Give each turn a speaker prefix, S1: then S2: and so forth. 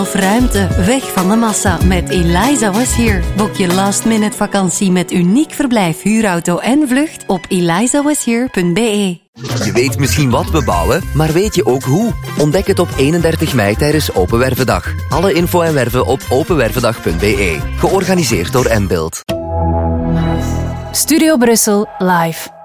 S1: Of ruimte, weg van de massa met Eliza Was Here. Boek je last-minute vakantie met uniek verblijf, huurauto en vlucht op elizawashere.be.
S2: Je weet misschien wat we bouwen, maar weet je ook hoe? Ontdek het op 31 mei tijdens Open Wervendag. Alle info en werven op openwervendag.be. Georganiseerd door Mbuild.
S3: Studio Brussel live.